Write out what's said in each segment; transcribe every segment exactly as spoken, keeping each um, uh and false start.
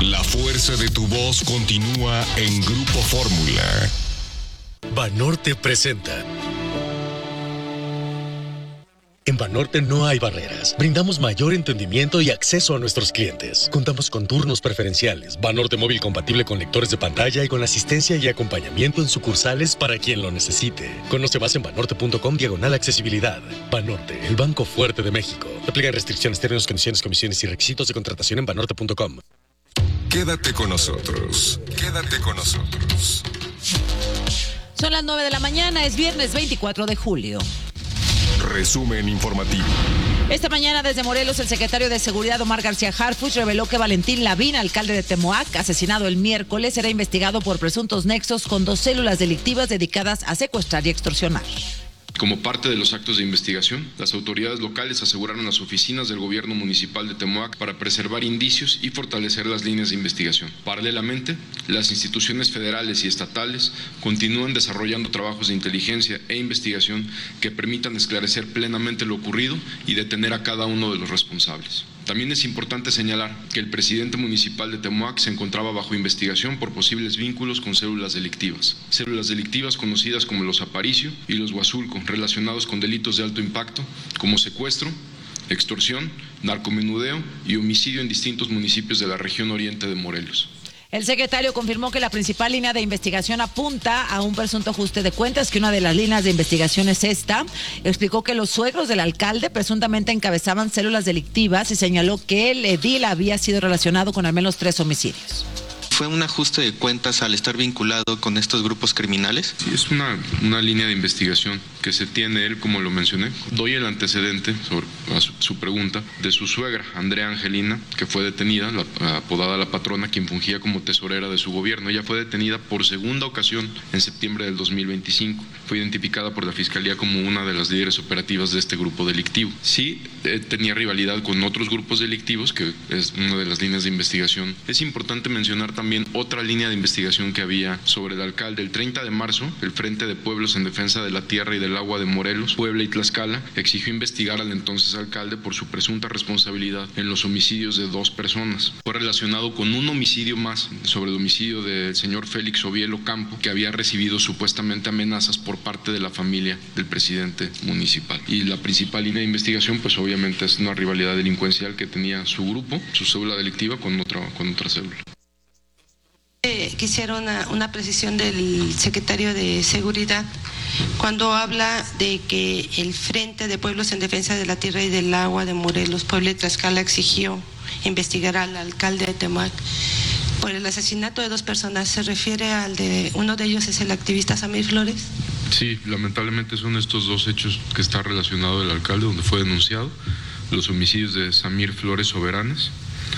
La fuerza de tu voz continúa en Grupo Fórmula. Banorte presenta. En Banorte no hay barreras. Brindamos mayor entendimiento y acceso a nuestros clientes. Contamos con turnos preferenciales, Banorte móvil compatible con lectores de pantalla y con asistencia y acompañamiento en sucursales para quien lo necesite. Conoce más en banorte.com diagonal accesibilidad. Banorte, el banco fuerte de México. Aplican restricciones, términos, condiciones, comisiones y requisitos de contratación en banorte punto com. Quédate con nosotros. Quédate con nosotros. Son las nueve de la mañana, es viernes veinticuatro de julio. Resumen informativo. Esta mañana desde Morelos, el secretario de Seguridad Omar García Harfuch reveló que Valentín Lavín, alcalde de Temoac, asesinado el miércoles, será investigado por presuntos nexos con dos células delictivas dedicadas a secuestrar y extorsionar. Como parte de los actos de investigación, las autoridades locales aseguraron las oficinas del gobierno municipal de Temoac para preservar indicios y fortalecer las líneas de investigación. Paralelamente, las instituciones federales y estatales continúan desarrollando trabajos de inteligencia e investigación que permitan esclarecer plenamente lo ocurrido y detener a cada uno de los responsables. También es importante señalar que el presidente municipal de Temoac se encontraba bajo investigación por posibles vínculos con células delictivas. Células delictivas conocidas como los Aparicio y los Huazulco, relacionados con delitos de alto impacto como secuestro, extorsión, narcomenudeo y homicidio en distintos municipios de la región oriente de Morelos. El secretario confirmó que la principal línea de investigación apunta a un presunto ajuste de cuentas, que una de las líneas de investigación es esta. Explicó que los suegros del alcalde presuntamente encabezaban células delictivas y señaló que el edil había sido relacionado con al menos tres homicidios. ¿Fue un ajuste de cuentas al estar vinculado con estos grupos criminales? Sí, es una, una línea de investigación que se tiene él, como lo mencioné. Doy el antecedente sobre a su, su pregunta de su suegra, Andrea Angelina, que fue detenida, la, apodada La Patrona, quien fungía como tesorera de su gobierno. Ella fue detenida por segunda ocasión en septiembre del dos mil veinticinco. Fue identificada por la Fiscalía como una de las líderes operativas de este grupo delictivo. Sí, eh, tenía rivalidad con otros grupos delictivos, que es una de las líneas de investigación. Es importante mencionar también otra línea de investigación que había sobre el alcalde. El treinta de marzo, el Frente de Pueblos en Defensa de la Tierra y del Agua de Morelos, Puebla y Tlaxcala exigió investigar al entonces alcalde por su presunta responsabilidad en los homicidios de dos personas. Fue relacionado con un homicidio más, sobre el homicidio del señor Félix Ovielo Campo, que había recibido supuestamente amenazas por parte de la familia del presidente municipal. Y la principal línea de investigación, pues obviamente es una rivalidad delincuencial que tenía su grupo, su célula delictiva con otra, con otra célula. Eh, quisiera una, una precisión del secretario de Seguridad cuando habla de que el Frente de Pueblos en Defensa de la Tierra y del Agua de Morelos, Puebla y Tlaxcala exigió investigar al alcalde de Temoac por el asesinato de dos personas. ¿Se refiere al de uno de ellos es el activista Samir Flores? Sí, lamentablemente son estos dos hechos que está relacionado el alcalde, donde fue denunciado los homicidios de Samir Flores Soberanes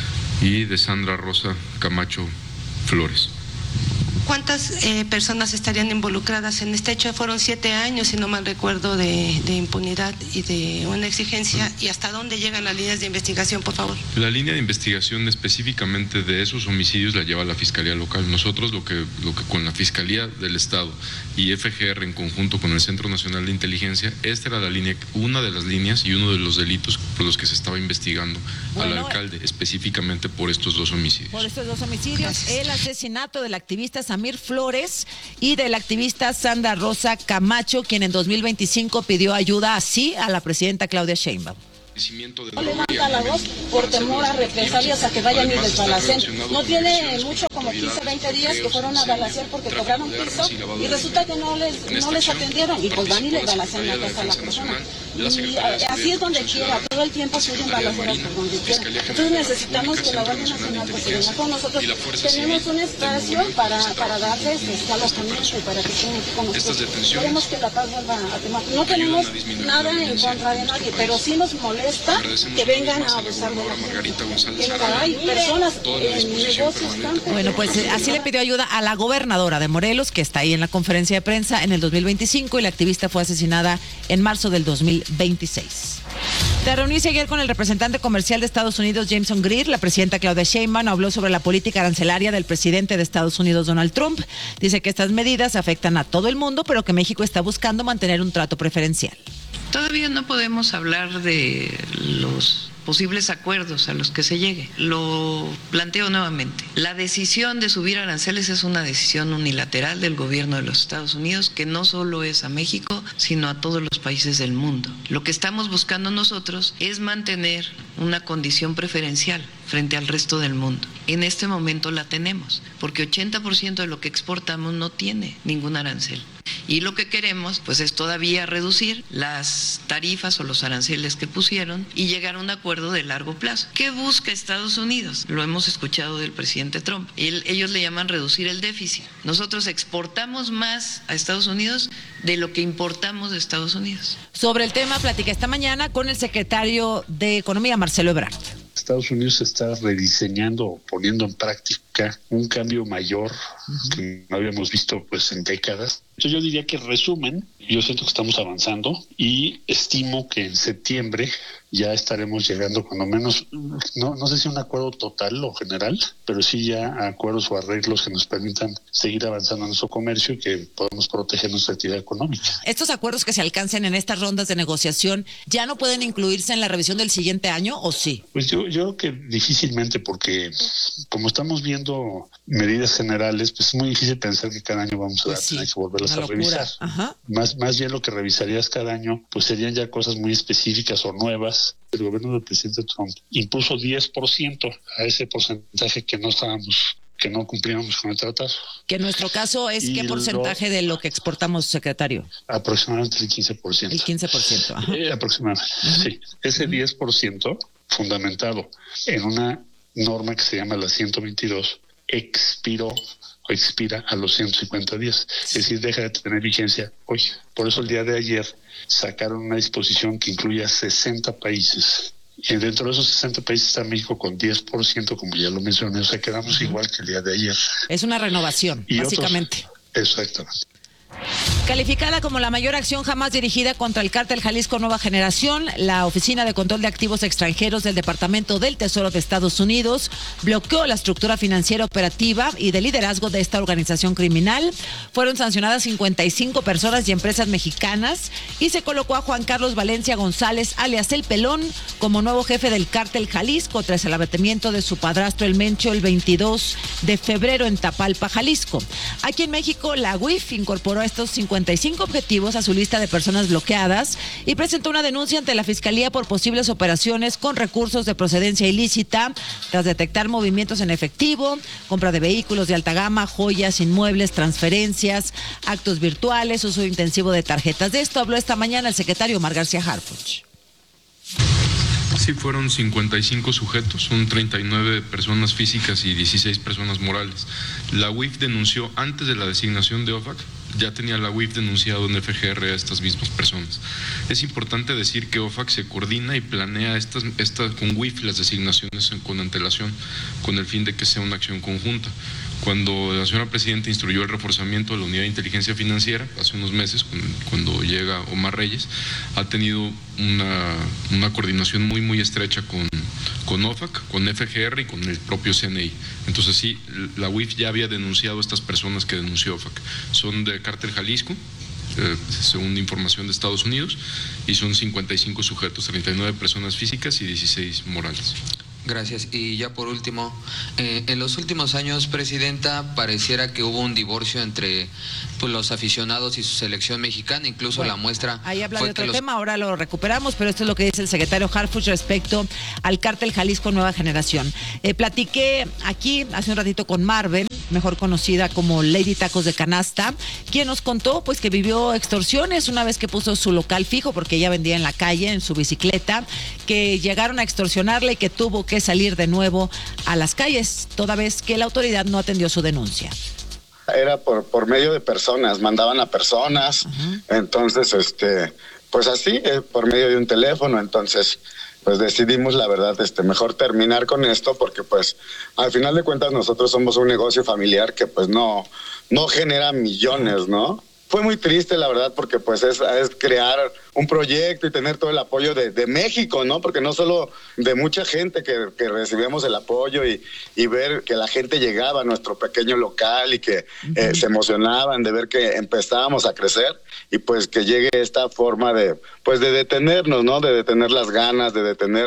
y de Sandra Rosa Camacho Flores. ¿Cuántas eh, personas estarían involucradas en este hecho? Fueron siete años, si no mal recuerdo, de, de impunidad y de una exigencia. ¿Y hasta dónde llegan las líneas de investigación, por favor? La línea de investigación específicamente de esos homicidios la lleva la Fiscalía Local. Nosotros lo que, lo que con la Fiscalía del Estado y F G R en conjunto con el Centro Nacional de Inteligencia, esta era la línea, una de las líneas y uno de los delitos por los que se estaba investigando bueno, al alcalde, específicamente por estos dos homicidios. Por estos dos homicidios, Gracias. El asesinato del activista Samir Flores y del activista Sandra Rosa Camacho, quien en dos mil veinticinco pidió ayuda así a la presidenta Claudia Sheinbaum. No levanta la voz por temor a represalias, a que vayan y les balacen. No tiene mucho, como quince, veinte días que fueron a balacear porque cobraron piso y resulta que no les no les atendieron y pues van y les balacean la casa a la persona. Y así es donde quiera, todo el tiempo suben balaceras por donde quiera. Entonces necesitamos que la Guardia Nacional pues se venga con nosotros. Tenemos un espacio para, para darles alojamiento y para que estén aquí con nosotros. Queremos que la paz vuelva a Temoac. No tenemos nada en contra de nadie, pero sí nos molesta que vengan a abusar de la gente. Hay personas en negocios tan... Bueno, pues así le pidió ayuda a la gobernadora de Morelos, que está ahí en la conferencia de prensa en el dos mil veinticinco, y la activista fue asesinada en marzo del dos mil veintiséis. De reunirse ayer con el representante comercial de Estados Unidos, Jameson Greer, la presidenta Claudia Sheinbaum habló sobre la política arancelaria del presidente de Estados Unidos, Donald Trump. Dice que estas medidas afectan a todo el mundo, pero que México está buscando mantener un trato preferencial. Todavía no podemos hablar de los posibles acuerdos a los que se llegue. Lo planteo nuevamente. La decisión de subir aranceles es una decisión unilateral del gobierno de los Estados Unidos, que no solo es a México, sino a todos los países del mundo. Lo que estamos buscando nosotros es mantener una condición preferencial frente al resto del mundo. En este momento la tenemos, porque ochenta por ciento de lo que exportamos no tiene ningún arancel. Y lo que queremos, pues, es todavía reducir las tarifas o los aranceles que pusieron y llegar a un acuerdo de largo plazo. ¿Qué busca Estados Unidos? Lo hemos escuchado del presidente Trump. Él, ellos le llaman reducir el déficit. Nosotros exportamos más a Estados Unidos de lo que importamos de Estados Unidos. Sobre el tema, platica esta mañana con el secretario de Economía, Marcelo Ebrard. Estados Unidos está rediseñando, poniendo en práctica un cambio mayor uh-huh. que no habíamos visto pues en décadas. Entonces yo diría que resumen, yo siento que estamos avanzando y estimo que en septiembre ya estaremos llegando cuando menos, no, no sé si un acuerdo total o general, pero sí ya a acuerdos o arreglos que nos permitan seguir avanzando en nuestro comercio y que podamos proteger nuestra actividad económica. ¿Estos acuerdos que se alcancen en estas rondas de negociación ya no pueden incluirse en la revisión del siguiente año o sí? Pues yo, yo creo que difícilmente, porque como estamos viendo medidas generales, pues es muy difícil pensar que cada año vamos a pues sí, tener que volverlas a revisar. Ajá. Más, más bien lo que revisarías cada año, pues serían ya cosas muy específicas o nuevas. El gobierno del presidente Trump impuso diez por ciento a ese porcentaje que no estábamos, que no cumplíamos con el tratado. Que en nuestro caso es y ¿qué porcentaje lo, de lo que exportamos, secretario? Aproximadamente el quince por ciento. El quince por ciento, ajá. Eh, aproximadamente, uh-huh. sí. Ese uh-huh. diez por ciento fundamentado en una norma que se llama la ciento veintidós expiró o expira a los ciento cincuenta días, es decir, deja de tener vigencia hoy. Por eso el día de ayer sacaron una disposición que incluye a sesenta países. Y dentro de esos sesenta países está México con diez por ciento, como ya lo mencioné, o sea, quedamos uh-huh. igual que el día de ayer. Es una renovación, y básicamente. Otros, exactamente. Calificada como la mayor acción jamás dirigida contra el cártel Jalisco Nueva Generación, la Oficina de Control de Activos Extranjeros del Departamento del Tesoro de Estados Unidos bloqueó la estructura financiera operativa y de liderazgo de esta organización criminal. Fueron sancionadas cincuenta y cinco personas y empresas mexicanas y se colocó a Juan Carlos Valencia González, alias El Pelón, como nuevo jefe del cártel Jalisco tras el abatimiento de su padrastro El Mencho el veintidós de febrero en Tapalpa, Jalisco. Aquí en México, la U I F incorporó a estos cincuenta y cinco objetivos a su lista de personas bloqueadas y presentó una denuncia ante la Fiscalía por posibles operaciones con recursos de procedencia ilícita tras detectar movimientos en efectivo, compra de vehículos de alta gama, joyas, inmuebles, transferencias, actos virtuales, uso intensivo de tarjetas. De esto habló esta mañana el secretario Omar García Harfuch. Sí, fueron cincuenta y cinco sujetos, son treinta y nueve personas físicas y dieciséis personas morales. La U I F denunció antes de la designación de O F A C, ya tenía la U I F denunciado en F G R a estas mismas personas. Es importante decir que O F A C se coordina y planea estas, estas con U I F las designaciones con antelación, con el fin de que sea una acción conjunta. Cuando la señora presidenta instruyó el reforzamiento de la unidad de inteligencia financiera, hace unos meses, cuando llega Omar Reyes, ha tenido una, una coordinación muy, muy estrecha con, con O F A C, con F G R y con el propio C N I. Entonces sí, la U I F ya había denunciado a estas personas que denunció O F A C. Son de Cártel Jalisco, eh, según información de Estados Unidos, y son cincuenta y cinco sujetos, treinta y nueve personas físicas y dieciséis morales. Gracias. Y ya por último, eh, en los últimos años, Presidenta, pareciera que hubo un divorcio entre pues, los aficionados y su selección mexicana, incluso bueno, la muestra... Ahí habla fue de otro los... tema, ahora lo recuperamos, pero esto es lo que dice el secretario Harfuch respecto al cártel Jalisco Nueva Generación. Eh, platiqué aquí hace un ratito con Marvel, mejor conocida como Lady Tacos de Canasta, quien nos contó pues que vivió extorsiones una vez que puso su local fijo, porque ella vendía en la calle, en su bicicleta, que llegaron a extorsionarle y que tuvo que que salir de nuevo a las calles, toda vez que la autoridad no atendió su denuncia. Era por, por medio de personas, mandaban a personas, uh-huh. entonces, este, pues así, eh, por medio de un teléfono, entonces, pues decidimos, la verdad, este, mejor terminar con esto, porque pues, al final de cuentas, nosotros somos un negocio familiar que pues no, no genera millones, ¿no? Fue muy triste, la verdad, porque pues es, es crear un proyecto y tener todo el apoyo de, de México, ¿no? Porque no solo de mucha gente que, que recibíamos el apoyo y, y ver que la gente llegaba a nuestro pequeño local y que uh-huh. eh, se emocionaban de ver que empezábamos a crecer y pues que llegue esta forma de, pues de detenernos, ¿no? De detener las ganas, de detener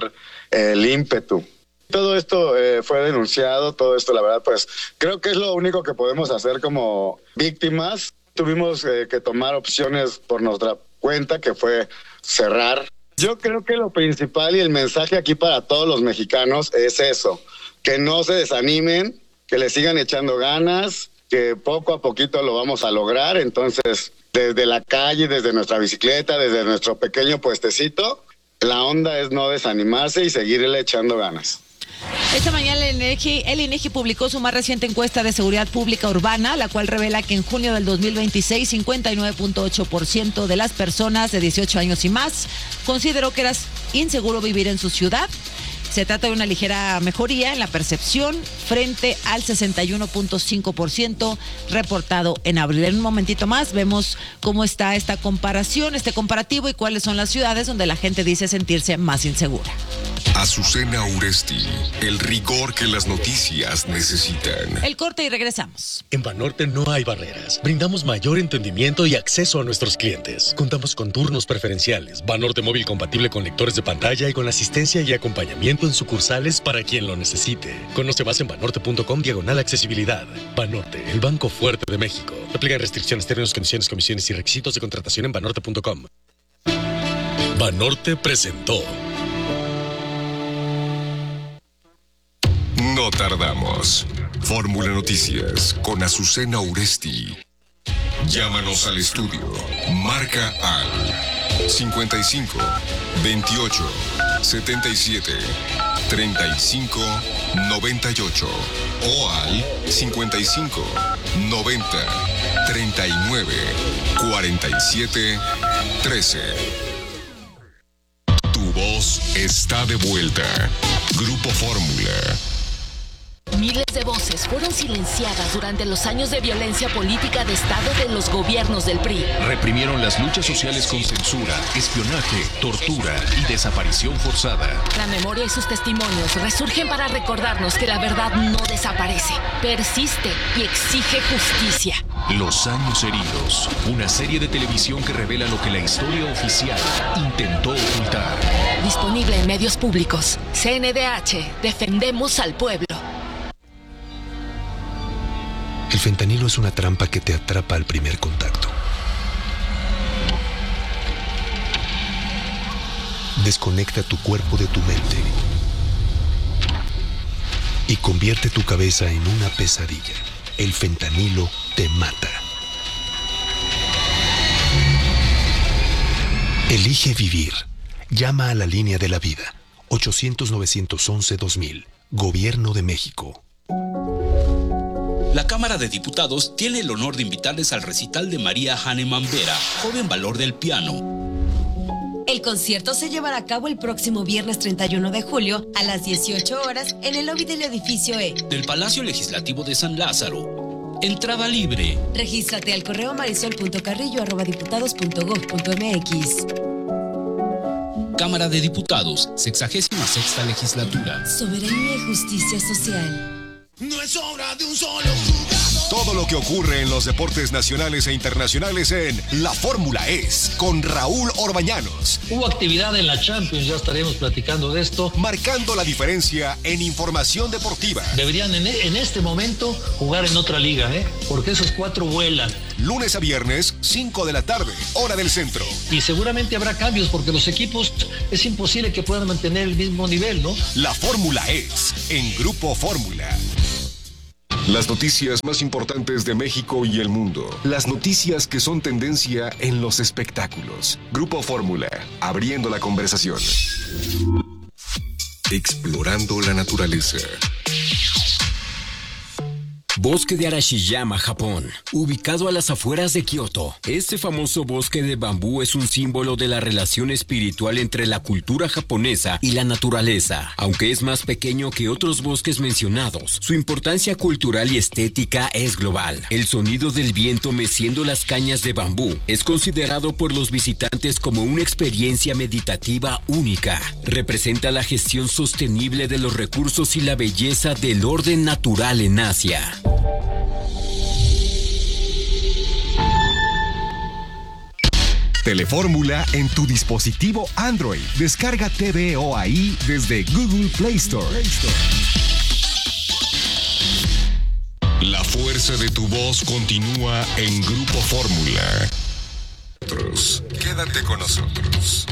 el ímpetu. Todo esto eh, fue denunciado, todo esto la verdad pues creo que es lo único que podemos hacer como víctimas. Tuvimos eh, que tomar opciones por nuestra cuenta, que fue cerrar. Yo creo que lo principal y el mensaje aquí para todos los mexicanos es eso, que no se desanimen, que le sigan echando ganas, que poco a poquito lo vamos a lograr. Entonces, desde la calle, desde nuestra bicicleta, desde nuestro pequeño puestecito, la onda es no desanimarse y seguirle echando ganas. Esta mañana el INEGI, el INEGI publicó su más reciente encuesta de seguridad pública urbana, la cual revela que en junio del dos mil veintiséis, cincuenta y nueve punto ocho por ciento de las personas de dieciocho años y más consideró que era inseguro vivir en su ciudad. Se trata de una ligera mejoría en la percepción frente al sesenta y uno punto cinco por ciento reportado en abril. En un momentito más vemos cómo está esta comparación, este comparativo y cuáles son las ciudades donde la gente dice sentirse más insegura. Azucena Uresti, el rigor que las noticias necesitan. El corte y regresamos. En Banorte no hay barreras. Brindamos mayor entendimiento y acceso a nuestros clientes. Contamos con turnos preferenciales, Banorte móvil compatible con lectores de pantalla y con asistencia y acompañamiento en sucursales para quien lo necesite. Conoce más en banorte.com diagonal accesibilidad. Banorte, el banco fuerte de México. Aplica restricciones, términos, condiciones, comisiones y requisitos de contratación en banorte punto com. Banorte presentó. No tardamos. Fórmula Noticias con Azucena Uresti. Llámanos al estudio. Marca al cincuenta y cinco, veintiocho, setenta y siete, treinta y cinco, noventa y ocho o al cincuenta y cinco, noventa, treinta y nueve, cuarenta y siete, trece. Tu voz está de vuelta. Grupo Fórmula. Miles de voces fueron silenciadas durante los años de violencia política de Estado de los gobiernos del P R I. Reprimieron las luchas sociales con censura, espionaje, tortura y desaparición forzada. La memoria y sus testimonios resurgen para recordarnos que la verdad no desaparece, persiste y exige justicia. Los años heridos, una serie de televisión que revela lo que la historia oficial intentó ocultar. Disponible en medios públicos. C N D H, defendemos al pueblo. El fentanilo es una trampa que te atrapa al primer contacto. Desconecta tu cuerpo de tu mente y convierte tu cabeza en una pesadilla. El fentanilo te mata. Elige vivir. Llama a la línea de la vida. ochocientos, novecientos once, dos mil. Gobierno de México. La Cámara de Diputados tiene el honor de invitarles al recital de María Hahnemann Vera, joven valor del piano. El concierto se llevará a cabo el próximo viernes treinta y uno de julio a las dieciocho horas en el lobby del edificio E del Palacio Legislativo de San Lázaro. Entrada libre. Regístrate al correo marisol punto carrillo arroba diputados punto gob punto mx. Cámara de Diputados, sexagésima sexta legislatura. Soberanía y justicia social. No es obra de un solo jugador. Todo lo que ocurre en los deportes nacionales e internacionales en La Fórmula Es con Raúl Orbañanos. Hubo actividad en la Champions, ya estaremos platicando de esto. Marcando la diferencia en información deportiva. Deberían en, en este momento jugar en otra liga, ¿eh? Porque esos cuatro vuelan. Lunes a viernes, cinco de la tarde, hora del centro. Y seguramente habrá cambios porque los equipos es imposible que puedan mantener el mismo nivel, ¿no? La Fórmula Es en Grupo Fórmula. Las noticias más importantes de México y el mundo. Las noticias que son tendencia en los espectáculos. Grupo Fórmula, abriendo la conversación. Explorando la naturaleza. Bosque de Arashiyama, Japón, ubicado a las afueras de Kioto. Este famoso bosque de bambú es un símbolo de la relación espiritual entre la cultura japonesa y la naturaleza. Aunque es más pequeño que otros bosques mencionados, su importancia cultural y estética es global. El sonido del viento meciendo las cañas de bambú es considerado por los visitantes como una experiencia meditativa única. Representa la gestión sostenible de los recursos y la belleza del orden natural en Asia. Telefórmula en tu dispositivo Android. Descarga T V O ahí desde Google Play Store. La fuerza de tu voz continúa en Grupo Fórmula. Quédate con nosotros.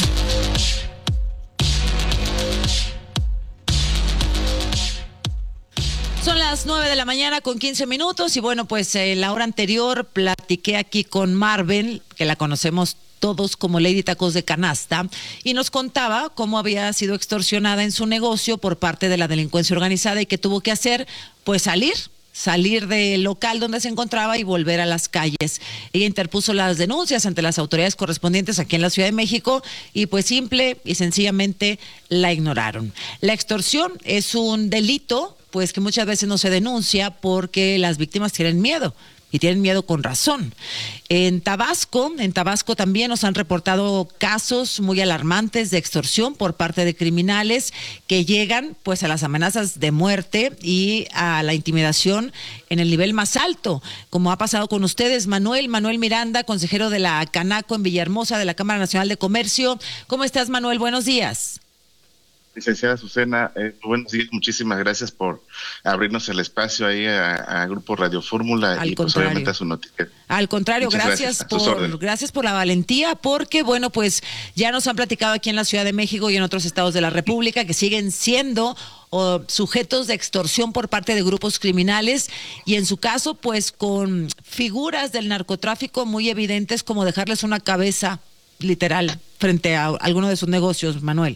Son las nueve de la mañana con quince minutos y bueno, pues en eh, la hora anterior platiqué aquí con Marvel, que la conocemos todos como Lady Tacos de Canasta, y nos contaba cómo había sido extorsionada en su negocio por parte de la delincuencia organizada y que tuvo que hacer, pues salir, salir del local donde se encontraba y volver a las calles. Ella interpuso las denuncias ante las autoridades correspondientes aquí en la Ciudad de México y pues simple y sencillamente la ignoraron. La extorsión es un delito pues que muchas veces no se denuncia porque las víctimas tienen miedo. Y tienen miedo con razón. En Tabasco, en Tabasco también nos han reportado casos muy alarmantes de extorsión por parte de criminales que llegan pues a las amenazas de muerte y a la intimidación en el nivel más alto, como ha pasado con ustedes. Manuel, Manuel Miranda, consejero de la Canaco en Villahermosa, de la Cámara Nacional de Comercio. ¿Cómo estás, Manuel? Buenos días. Licenciada Azucena, eh, buenos días, muchísimas gracias por abrirnos el espacio ahí a, a Grupo Radio Fórmula y pues obviamente a su noticiero. Al contrario, Muchas gracias, gracias por gracias por la valentía, porque bueno, pues ya nos han platicado aquí en la Ciudad de México y en otros estados de la República que siguen siendo o, sujetos de extorsión por parte de grupos criminales y en su caso pues con figuras del narcotráfico muy evidentes como dejarles una cabeza literal frente a alguno de sus negocios, Manuel.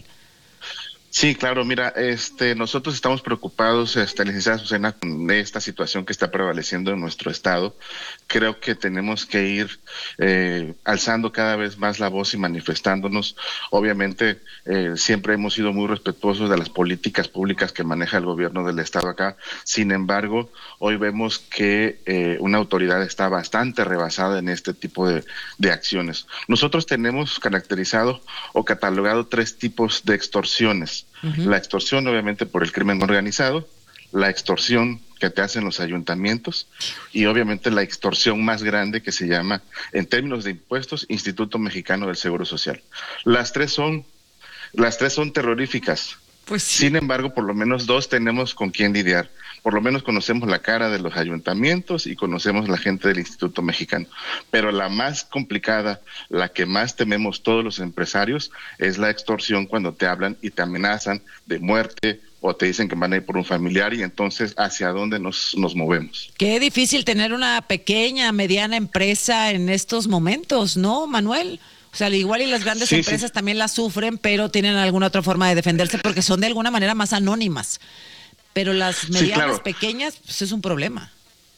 Sí, claro, mira, este, nosotros estamos preocupados, este, licenciada Azucena, con esta situación que está prevaleciendo en nuestro estado. Creo que tenemos que ir eh, alzando cada vez más la voz y manifestándonos. Obviamente, eh, siempre hemos sido muy respetuosos de las políticas públicas que maneja el gobierno del estado acá. Sin embargo, hoy vemos que eh, una autoridad está bastante rebasada en este tipo de, de acciones. Nosotros tenemos caracterizado o catalogado tres tipos de extorsiones. Uh-huh. La extorsión, obviamente, por el crimen organizado, la extorsión que te hacen los ayuntamientos y obviamente la extorsión más grande que se llama, en términos de impuestos, Instituto Mexicano del Seguro Social. Las tres son, las tres son terroríficas. Pues sí. Sin embargo, por lo menos dos tenemos con quién lidiar. Por lo menos conocemos la cara de los ayuntamientos y conocemos la gente del Instituto Mexicano. Pero la más complicada, la que más tememos todos los empresarios, es la extorsión cuando te hablan y te amenazan de muerte o te dicen que van a ir por un familiar y entonces hacia dónde nos, nos movemos. Qué difícil tener una pequeña, mediana empresa en estos momentos, ¿no, Manuel? O sea, al igual y las grandes sí, empresas sí. también la sufren, pero tienen alguna otra forma de defenderse porque son de alguna manera más anónimas. Pero las medianas, sí, claro. pequeñas, pues es un problema.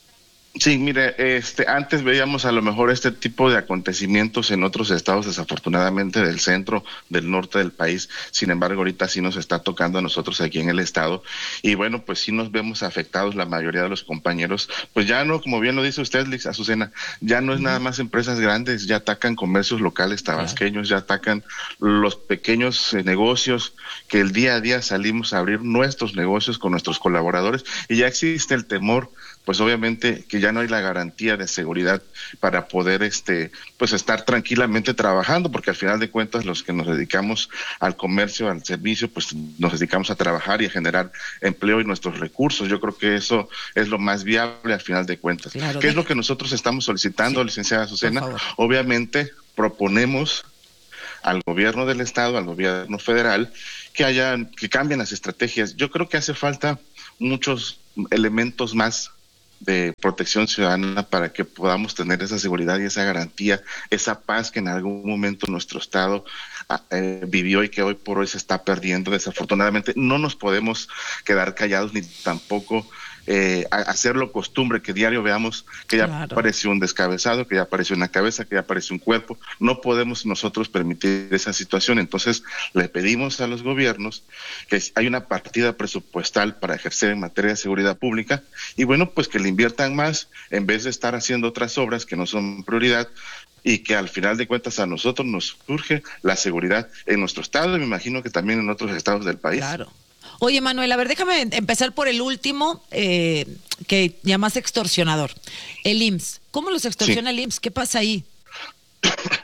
Sí, mire, este, antes veíamos a lo mejor este tipo de acontecimientos en otros estados, desafortunadamente del centro, del norte del país. Sin embargo, ahorita sí nos está tocando a nosotros aquí en el estado. Y bueno, pues sí nos vemos afectados la mayoría de los compañeros. Pues ya no, como bien lo dice usted, Azucena, ya no es uh-huh. nada más empresas grandes, ya atacan comercios locales tabasqueños, uh-huh. ya atacan los pequeños eh, negocios que el día a día salimos a abrir nuestros negocios con nuestros colaboradores y ya existe el temor, pues obviamente que ya no hay la garantía de seguridad para poder este pues estar tranquilamente trabajando, porque al final de cuentas los que nos dedicamos al comercio, al servicio, pues nos dedicamos a trabajar y a generar empleo y nuestros recursos. Yo creo que eso es lo más viable al final de cuentas. Claro, ¿Qué de... es lo que nosotros estamos solicitando, sí, licenciada Azucena? Obviamente proponemos al gobierno del estado, al gobierno federal, que haya, que cambien las estrategias. Yo creo que hace falta muchos elementos más de protección ciudadana para que podamos tener esa seguridad y esa garantía, esa paz que en algún momento nuestro estado eh, vivió y que hoy por hoy se está perdiendo. Desafortunadamente no nos podemos quedar callados ni tampoco eh, hacerlo costumbre que diario veamos que ya claro. apareció un descabezado, que ya apareció una cabeza, que ya apareció un cuerpo. No podemos nosotros permitir esa situación. Entonces le pedimos a los gobiernos que hay una partida presupuestal para ejercer en materia de seguridad pública y bueno, pues que le inviertan más en vez de estar haciendo otras obras que no son prioridad y que al final de cuentas a nosotros nos surge la seguridad en nuestro estado y me imagino que también en otros estados del país. Claro. Oye, Manuel, a ver, déjame empezar por el último eh, que llamas extorsionador, el I M S S. ¿Cómo los extorsiona sí. el I M S S? ¿Qué pasa ahí?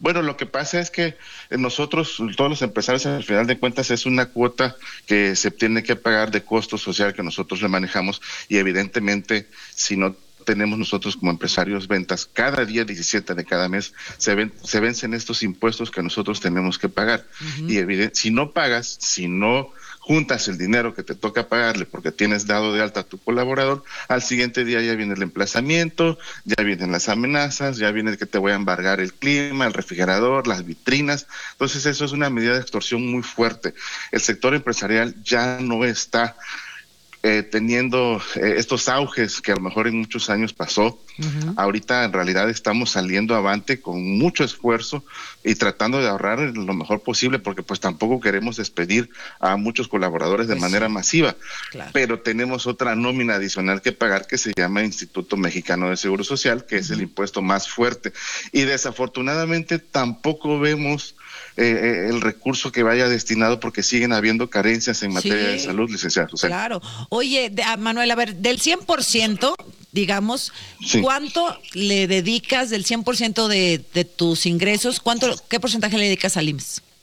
Bueno, lo que pasa es que nosotros, todos los empresarios, al final de cuentas, es una cuota que se tiene que pagar de costo social que nosotros le manejamos y evidentemente, si no tenemos nosotros como empresarios ventas, cada día diecisiete de cada mes se, ven, se vencen estos impuestos que nosotros tenemos que pagar. Uh-huh. Y evidente, si no pagas, si no juntas el dinero que te toca pagarle porque tienes dado de alta a tu colaborador, al siguiente día ya viene el emplazamiento, ya vienen las amenazas, ya viene que te voy a embargar el clima, el refrigerador, las vitrinas. Entonces eso es una medida de extorsión muy fuerte. El sector empresarial ya no está Eh, teniendo eh, estos auges que a lo mejor en muchos años pasó. Uh-huh. Ahorita en realidad estamos saliendo avante con mucho esfuerzo y tratando de ahorrar lo mejor posible porque pues tampoco queremos despedir a muchos colaboradores de pues manera sí. masiva, claro. Pero tenemos otra nómina adicional que pagar que se llama Instituto Mexicano de Seguro Social, que uh-huh. es el impuesto más fuerte y desafortunadamente tampoco vemos Eh, el recurso que vaya destinado porque siguen habiendo carencias en materia sí, de salud, licenciado. O sea, claro. Oye, de, Manuel, a ver, del cien por ciento, digamos, sí. ¿cuánto le dedicas del cien por ciento de, de tus ingresos? ¿Cuánto, qué porcentaje le dedicas al I M S S?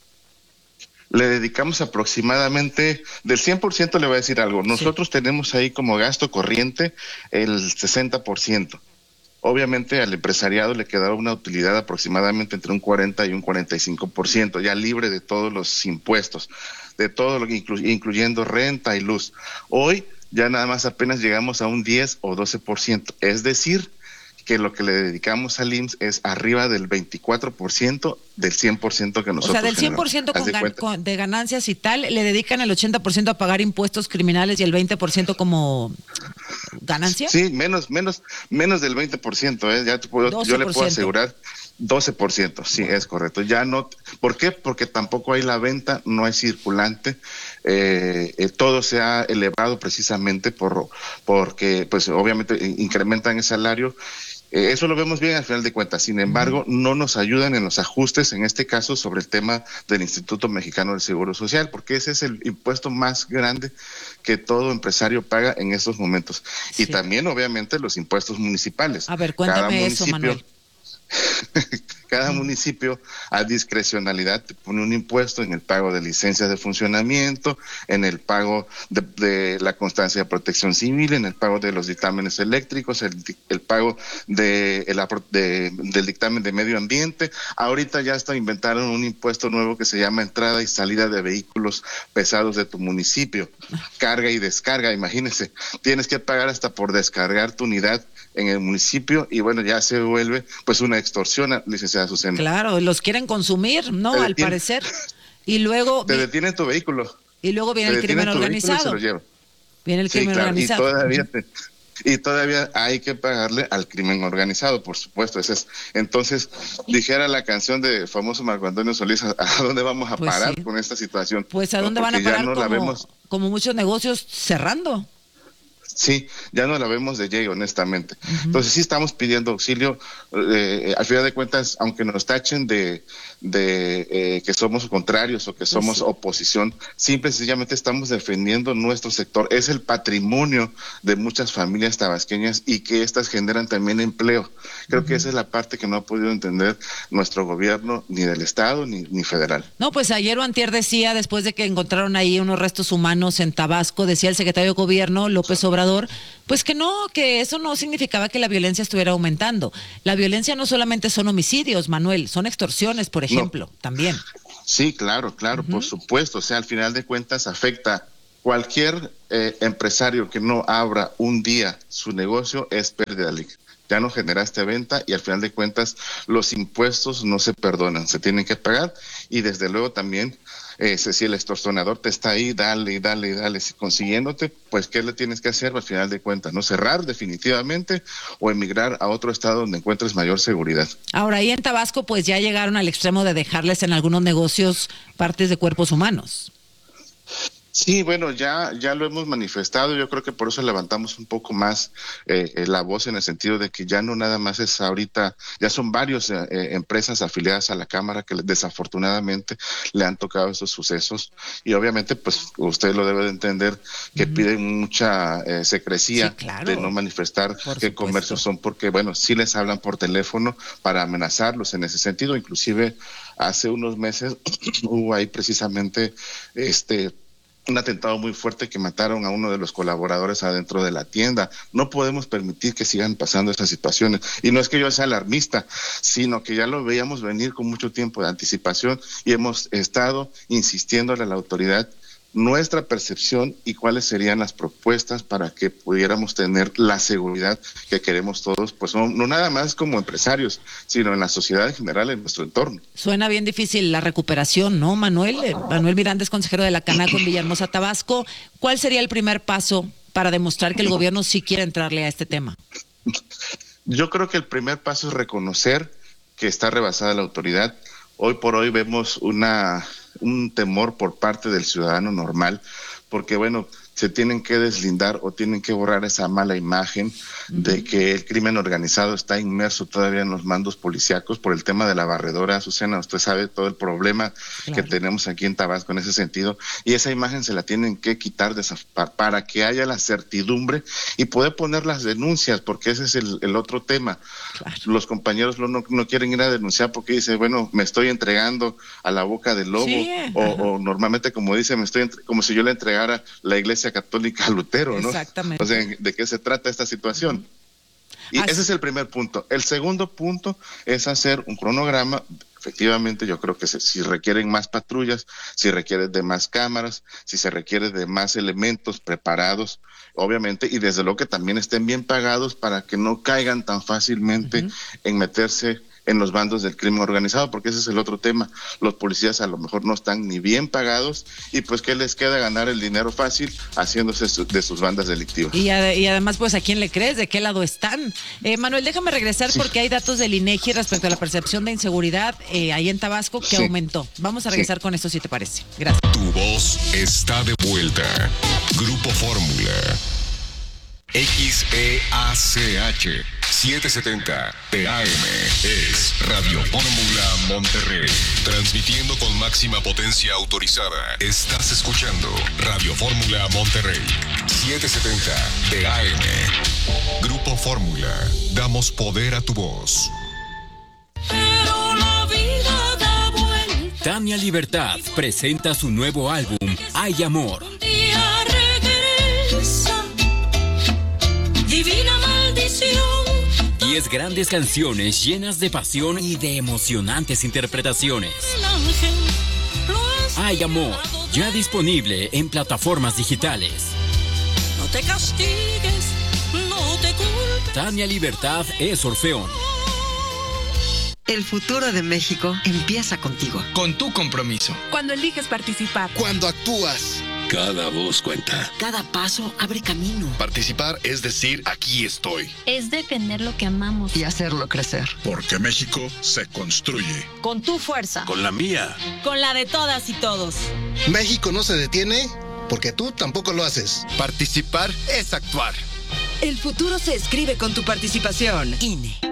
Le dedicamos aproximadamente, del cien por ciento le voy a decir algo, nosotros sí. tenemos ahí como gasto corriente el sesenta por ciento. Obviamente al empresariado le quedará una utilidad aproximadamente entre un cuarenta y un cuarenta y cinco por ciento, ya libre de todos los impuestos, de todo lo que inclu- incluyendo renta y luz. Hoy ya nada más apenas llegamos a un diez o doce por ciento, es decir, que lo que le dedicamos al I M S S es arriba del veinticuatro por ciento del cien por ciento que nosotros O sea, del cien por ciento con de, gan- con, de ganancias y tal, le dedican el ochenta por ciento a pagar impuestos criminales y el veinte por ciento como ganancia. Sí, menos menos menos del veinte por ciento, ¿eh? Ya te puedo, yo le puedo asegurar doce por ciento, sí, es correcto. Ya no, ¿por qué? Porque tampoco hay la venta, no hay circulante, eh, eh, todo se ha elevado precisamente por porque pues obviamente incrementan el salario. Eh, eso lo vemos bien al final de cuentas, sin embargo, no nos ayudan en los ajustes, en este caso sobre el tema del Instituto Mexicano del Seguro Social, porque ese es el impuesto más grande que todo empresario paga en estos momentos. Sí. Y también, obviamente, los impuestos municipales. A ver, cuéntame eso, Manuel. Cada municipio a discrecionalidad te pone un impuesto en el pago de licencias de funcionamiento, en el pago de, de la constancia de protección civil, en el pago de los dictámenes eléctricos, el, el pago de, el, de, del dictamen de medio ambiente. Ahorita ya hasta inventaron un impuesto nuevo que se llama entrada y salida de vehículos pesados de tu municipio, carga y descarga, imagínense, tienes que pagar hasta por descargar tu unidad en el municipio y bueno, ya se vuelve pues una extorsión, licenciada Azucena. Claro, los quieren consumir, ¿no? Al parecer. Y luego... Te detienen tu vehículo. Y luego viene el crimen organizado. Viene el crimen sí, claro, organizado. Y todavía, te, y todavía hay que pagarle al crimen organizado, por supuesto. Ese es, entonces, dijera la canción de famoso Marco Antonio Solís, ¿a, a dónde vamos a pues parar sí. con esta situación? Pues a dónde no, van a parar no como, vemos... como muchos negocios cerrando. Sí, ya no la vemos de llegue, honestamente. Uh-huh. Entonces sí estamos pidiendo auxilio. Eh, al final de cuentas, aunque nos tachen de, de eh, que somos contrarios o que somos sí. oposición, simple y sencillamente estamos defendiendo nuestro sector. Es el patrimonio de muchas familias tabasqueñas y que estas generan también empleo. Creo uh-huh. que esa es la parte que no ha podido entender nuestro gobierno, ni del Estado ni, ni federal. No, pues ayer o antier decía, después de que encontraron ahí unos restos humanos en Tabasco, decía el secretario de Gobierno, López Obrador, pues que no, que eso no significaba que la violencia estuviera aumentando. La violencia no solamente son homicidios, Manuel, son extorsiones, por ejemplo, no. también. Sí, claro, claro, uh-huh. por supuesto. O sea, al final de cuentas afecta cualquier eh, empresario que no abra un día su negocio, es pérdida líquida. Ya no generaste venta y al final de cuentas los impuestos no se perdonan, se tienen que pagar y desde luego también eh, si el extorsionador te está ahí, dale y dale y dale, si consiguiéndote, pues ¿qué le tienes que hacer al final de cuentas? ¿No? Cerrar definitivamente o emigrar a otro estado donde encuentres mayor seguridad. Ahora, ahí en Tabasco pues ya llegaron al extremo de dejarles en algunos negocios partes de cuerpos humanos. Sí, bueno, ya, ya lo hemos manifestado. Yo creo que por eso levantamos un poco más eh, eh, la voz en el sentido de que ya no nada más es ahorita, ya son varias eh, eh, empresas afiliadas a la Cámara que desafortunadamente le han tocado estos sucesos y obviamente pues usted lo debe de entender que uh-huh. piden mucha eh, secrecía sí, claro. de no manifestar por qué supuesto. Comercios son porque bueno, sí les hablan por teléfono para amenazarlos en ese sentido. Inclusive hace unos meses hubo ahí precisamente este un atentado muy fuerte que mataron a uno de los colaboradores adentro de la tienda. No podemos permitir que sigan pasando esas situaciones. Y no es que yo sea alarmista, sino que ya lo veíamos venir con mucho tiempo de anticipación y hemos estado insistiéndole a la autoridad nuestra percepción y cuáles serían las propuestas para que pudiéramos tener la seguridad que queremos todos, pues no, no nada más como empresarios, sino en la sociedad en general, en nuestro entorno. Suena bien difícil la recuperación, ¿no, Manuel? Eh, Manuel Miranda es consejero de la Canaco en Villahermosa, Tabasco. ¿Cuál sería el primer paso para demostrar que el gobierno sí quiere entrarle a este tema? Yo creo que el primer paso es reconocer que está rebasada la autoridad. Hoy por hoy vemos una un temor por parte del ciudadano normal, porque bueno, se tienen que deslindar o tienen que borrar esa mala imagen uh-huh. de que el crimen organizado está inmerso todavía en los mandos policíacos por el tema de la barredora. Azucena, usted sabe todo el problema claro. que tenemos aquí en Tabasco en ese sentido, y esa imagen se la tienen que quitar de esa, para que haya la certidumbre y poder poner las denuncias, porque ese es el, el otro tema. Claro. Los compañeros no, no quieren ir a denunciar porque dicen, bueno, me estoy entregando a la boca del lobo, sí. o, o normalmente como dice, me estoy entre, como si yo le entregara la iglesia católica a Lutero, ¿no? Exactamente. O sea, ¿de qué se trata esta situación? Y Así. ese es el primer punto. El segundo punto es hacer un cronograma. Efectivamente, yo creo que se, si requieren más patrullas, si requieren de más cámaras, si se requiere de más elementos preparados, obviamente, y desde luego que también estén bien pagados para que no caigan tan fácilmente uh-huh. en meterse en los bandos del crimen organizado, porque ese es el otro tema. Los policías a lo mejor no están ni bien pagados y pues ¿qué les queda? Ganar el dinero fácil haciéndose su, de sus bandas delictivas. Y, ad- y además, pues, ¿a quién le crees? ¿De qué lado están? Eh, Manuel, déjame regresar sí. porque hay datos del INEGI respecto a la percepción de inseguridad eh, ahí en Tabasco que sí. aumentó. Vamos a regresar sí. con esto si te parece. Gracias. Tu voz está de vuelta. Grupo Fórmula. X E A C H setecientos setenta P A M es Radio Fórmula Monterrey. Transmitiendo con máxima potencia autorizada. Estás escuchando Radio Fórmula Monterrey. setecientos setenta P A M. Grupo Fórmula. Damos poder a tu voz. Pero la vida da vuelta. Tania Libertad presenta su nuevo álbum, Hay Amor. Un día regresa. Divina maldición. Diez grandes canciones llenas de pasión y de emocionantes interpretaciones. Hay Amor, ya disponible en plataformas digitales. No te castigues, no te culpes. Tania Libertad es Orfeón. El futuro de México empieza contigo. Con tu compromiso. Cuando eliges participar. Cuando actúas. Cada voz cuenta. Cada paso abre camino. Participar es decir, aquí estoy. Es defender lo que amamos. Y hacerlo crecer. Porque México se construye. Con tu fuerza. Con la mía. Con la de todas y todos. México no se detiene porque tú tampoco lo haces. Participar es actuar. El futuro se escribe con tu participación. I N E.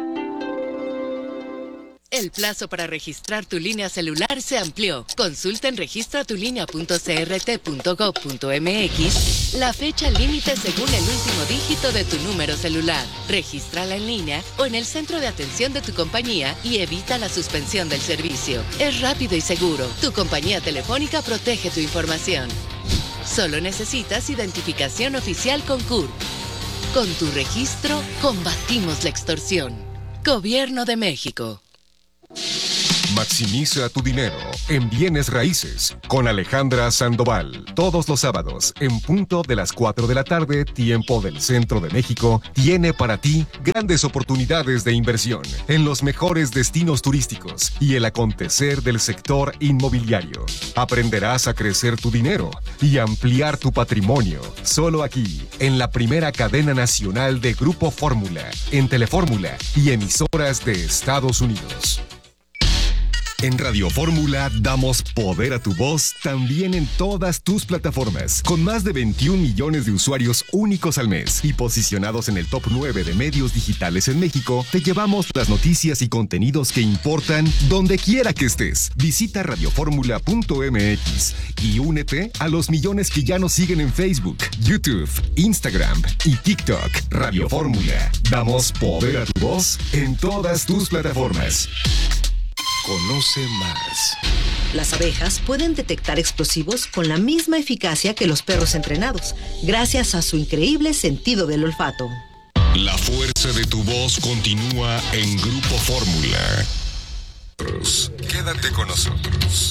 El plazo para registrar tu línea celular se amplió. Consulta en registra tu línea punto c r t punto gob punto m x la fecha límite según el último dígito de tu número celular. Regístrala en línea o en el centro de atención de tu compañía y evita la suspensión del servicio. Es rápido y seguro. Tu compañía telefónica protege tu información. Solo necesitas identificación oficial con C U R. Con tu registro, combatimos la extorsión. Gobierno de México. Maximiza tu dinero en bienes raíces con Alejandra Sandoval. Todos los sábados, en punto de las cuatro de la tarde, tiempo del centro de México, tiene para ti grandes oportunidades de inversión en los mejores destinos turísticos y el acontecer del sector inmobiliario. Aprenderás a crecer tu dinero y ampliar tu patrimonio. Solo aquí, en la primera cadena nacional de Grupo Fórmula, en Telefórmula y emisoras de Estados Unidos. En Radio Fórmula damos poder a tu voz también en todas tus plataformas, con más de veintiún millones de usuarios únicos al mes y posicionados en el top nueve de medios digitales en México. Te llevamos las noticias y contenidos que importan donde quiera que estés. Visita radioformula punto m x y únete a los millones que ya nos siguen en Facebook, YouTube, Instagram y TikTok. Radio Fórmula, damos poder a tu voz en todas tus plataformas. Conoce más. Las abejas pueden detectar explosivos con la misma eficacia que los perros entrenados, gracias a su increíble sentido del olfato. La fuerza de tu voz continúa en Grupo Fórmula. Quédate con nosotros.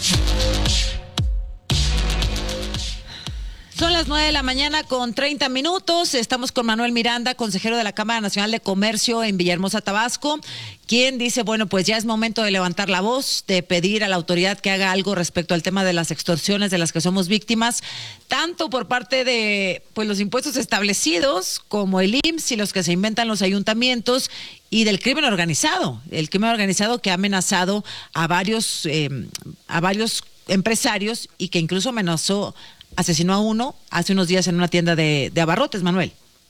Son las nueve de la mañana con treinta minutos. Estamos con Manuel Miranda, consejero de la Cámara Nacional de Comercio en Villahermosa, Tabasco, quien dice, bueno, pues ya es momento de levantar la voz, de pedir a la autoridad que haga algo respecto al tema de las extorsiones de las que somos víctimas, tanto por parte de pues los impuestos establecidos como el I M S S y los que se inventan los ayuntamientos, y del crimen organizado, el crimen organizado que ha amenazado a varios, eh, a varios empresarios y que incluso amenazó asesinó a uno hace unos días en una tienda de, de abarrotes, Manuel.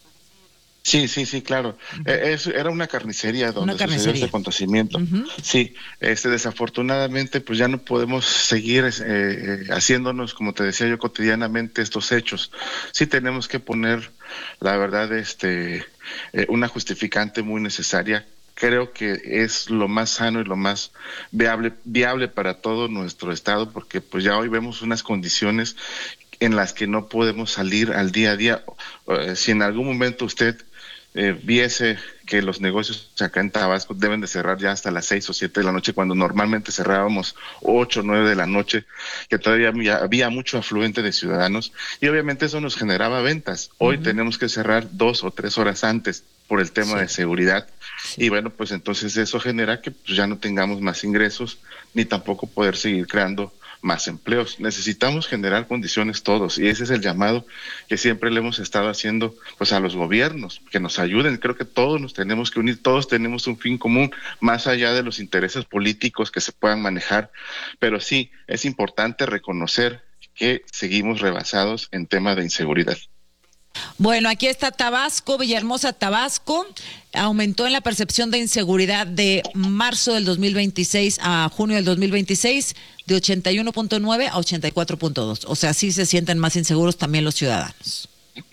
Sí, sí, sí, claro. Eh, es, era una carnicería donde una carnicería. sucedió este acontecimiento. Uh-huh. Sí, este, desafortunadamente, pues ya no podemos seguir eh, haciéndonos, como te decía yo, cotidianamente estos hechos. Sí tenemos que poner, la verdad, este, eh, una justificante muy necesaria. Creo que es lo más sano y lo más viable, viable para todo nuestro estado, porque pues ya hoy vemos unas condiciones en las que no podemos salir al día a día. Uh, si en algún momento usted eh, viese que los negocios acá en Tabasco deben de cerrar ya hasta las seis o siete de la noche, cuando normalmente cerrábamos ocho o nueve de la noche, que todavía había, había mucho afluente de ciudadanos, y obviamente eso nos generaba ventas. Hoy uh-huh. tenemos que cerrar dos o tres horas antes por el tema sí. de seguridad, sí. y bueno, pues entonces eso genera que pues, ya no tengamos más ingresos, ni tampoco poder seguir creando más empleos. Necesitamos generar condiciones todos, y ese es el llamado que siempre le hemos estado haciendo pues a los gobiernos, que nos ayuden. Creo que todos nos tenemos que unir, todos tenemos un fin común, más allá de los intereses políticos que se puedan manejar, pero sí es importante reconocer que seguimos rebasados en tema de inseguridad. Bueno, aquí está Tabasco, Villahermosa, Tabasco. Aumentó en la percepción de inseguridad de marzo del dos mil veintiséis a junio del dos mil veintiséis de ochenta y uno punto nueve a ochenta y cuatro punto dos. O sea, sí se sienten más inseguros también los ciudadanos.